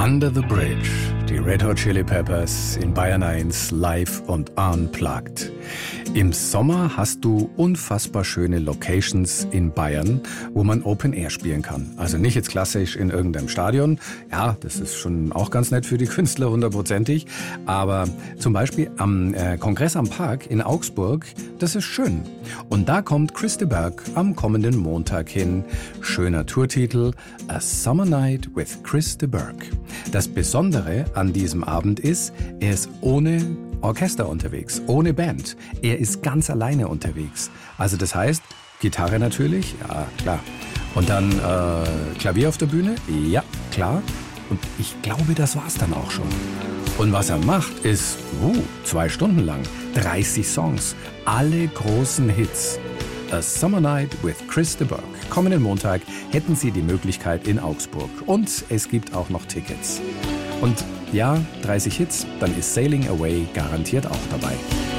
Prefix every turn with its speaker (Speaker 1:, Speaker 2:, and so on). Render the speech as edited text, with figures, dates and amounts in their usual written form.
Speaker 1: Under the Bridge, die Red Hot Chili Peppers in Bayern 1 live und unplugged. Im Sommer hast du unfassbar schöne Locations in Bayern, wo man Open Air spielen kann. Also nicht jetzt klassisch in irgendeinem Stadion. Ja, das ist schon auch ganz nett für die Künstler, 100%. Aber zum Beispiel am Kongress am Park in Augsburg, das ist schön. Und da kommt Chris de Burgh am kommenden Montag hin. Schöner Tourtitel, A Summer Night with Chris de Burgh. Das Besondere an diesem Abend ist, er ist ohne Orchester unterwegs, ohne Band. Er ist ganz alleine unterwegs. Also das heißt, Gitarre natürlich, ja klar. Und dann Klavier auf der Bühne, ja klar. Und ich glaube, das war's dann auch schon. Und was er macht, ist 2 Stunden lang, 30 Songs, alle großen Hits. A Summer Night with Chris de Burgh. Kommenden Montag hätten Sie die Möglichkeit in Augsburg. Und es gibt auch noch Tickets. Und ja, 30 Hits, dann ist Sailing Away garantiert auch dabei.